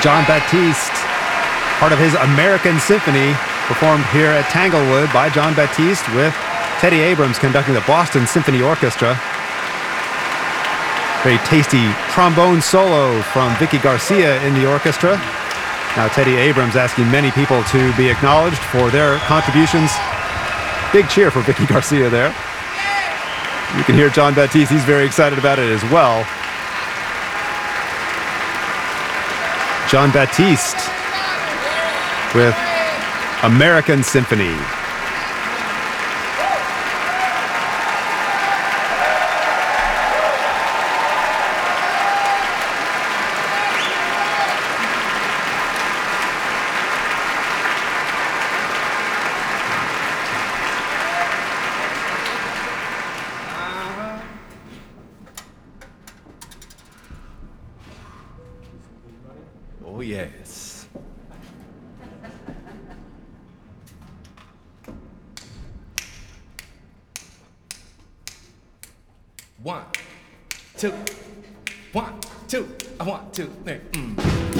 Jon Batiste, part of his American Symphony, performed here at Tanglewood by Jon Batiste with Teddy Abrams conducting the Boston Symphony Orchestra. Very tasty trombone solo from Vicky Garcia in the orchestra. Now Teddy Abrams asking many people to be acknowledged for their contributions. Big cheer for Vicky Garcia there. You can hear Jon Batiste, he's very excited about it as well. Jon Batiste with American Symphony. Oh, yes. One, two, 1, 2, 1, 2, 3.